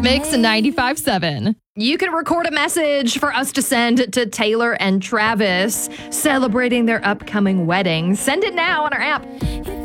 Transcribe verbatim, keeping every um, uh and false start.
Mix ninety-five seven. You can record a message for us to send to Taylor and Travis celebrating their upcoming wedding. Send it now on our app.